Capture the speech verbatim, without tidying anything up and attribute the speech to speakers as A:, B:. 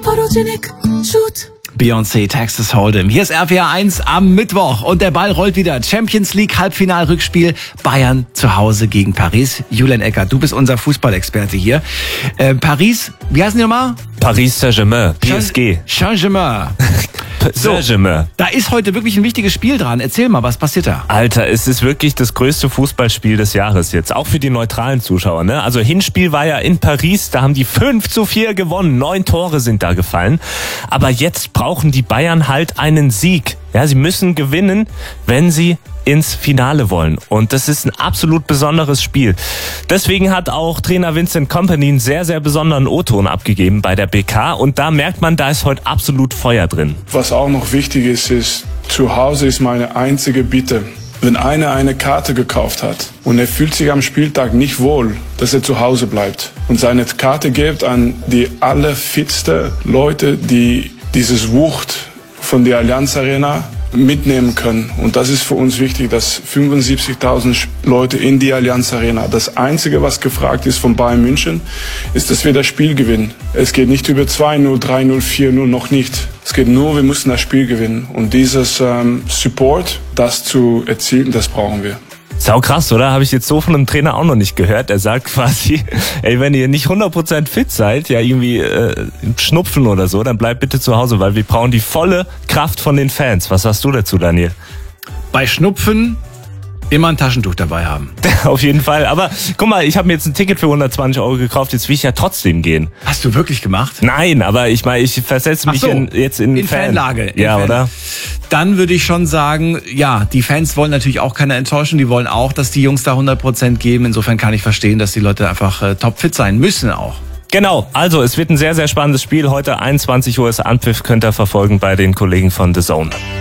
A: Photogenic, shoot.
B: Beyoncé, Texas Hold'em. Hier ist R P R eins am Mittwoch und der Ball rollt wieder. Champions League Halbfinalrückspiel. Bayern zu Hause gegen Paris. Julian Eckert, du bist unser Fußballexperte hier. Äh, Paris, wie heißen die nochmal?
C: Paris Saint-Germain, P S G.
B: Saint-Germain. So,
C: Saint-Germain.
B: Da ist heute wirklich ein wichtiges Spiel dran. Erzähl mal, was passiert da?
C: Alter, es ist wirklich das größte Fußballspiel des Jahres jetzt. Auch für die neutralen Zuschauer, ne? Also Hinspiel war ja in Paris, da haben die fünf zu vier gewonnen. Neun Tore sind da gefallen. Aber jetzt brauchen die Bayern halt einen Sieg. Ja, sie müssen gewinnen, wenn sie ins Finale wollen. Und das ist ein absolut besonderes Spiel. Deswegen hat auch Trainer Vincent Kompany einen sehr, sehr besonderen O-Ton abgegeben bei der B K. Und da merkt man, da ist heute absolut Feuer drin.
D: Was auch noch wichtig ist, ist, zu Hause ist meine einzige Bitte. Wenn einer eine Karte gekauft hat und er fühlt sich am Spieltag nicht wohl, dass er zu Hause bleibt und seine Karte gibt an die allerfitste Leute, die dieses Wucht von der Allianz Arena mitnehmen können. Und das ist für uns wichtig, dass fünfundsiebzigtausend Leute in die Allianz Arena. Das Einzige, was gefragt ist von Bayern München, ist, dass wir das Spiel gewinnen. Es geht nicht über zwei null, drei null, vier null, noch nicht. Es geht nur, wir müssen das Spiel gewinnen. Und dieses ähm, Support, das zu erzielen, das brauchen wir.
C: Sau krass, oder? Habe ich jetzt so von einem Trainer auch noch nicht gehört. Er sagt quasi, ey, wenn ihr nicht hundert Prozent fit seid, ja irgendwie äh, Schnupfen oder so, dann bleibt bitte zu Hause, weil wir brauchen die volle Kraft von den Fans. Was sagst du dazu, Daniel?
B: Bei Schnupfen immer ein Taschentuch dabei haben.
C: Auf jeden Fall. Aber guck mal, ich habe mir jetzt ein Ticket für hundertzwanzig Euro gekauft, jetzt will ich ja trotzdem gehen.
B: Hast du wirklich gemacht?
C: Nein, aber ich meine, ich versetze mich
B: Ach so,
C: in, jetzt in,
B: in
C: Fan.
B: Fanlage. In
C: ja,
B: Fan.
C: oder?
B: Dann würde ich schon sagen, ja, die Fans wollen natürlich auch keiner enttäuschen. Die wollen auch, dass die Jungs da hundert Prozent geben. Insofern kann ich verstehen, dass die Leute einfach äh, topfit sein müssen auch.
C: Genau, also es wird ein sehr, sehr spannendes Spiel. Heute einundzwanzig Uhr ist Anpfiff, könnt ihr verfolgen bei den Kollegen von The Zone.